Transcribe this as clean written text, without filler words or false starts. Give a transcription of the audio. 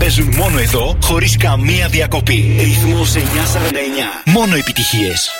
Παίζουν μόνο εδώ, χωρίς καμία διακοπή. Ρυθμός 949. Μόνο επιτυχίες.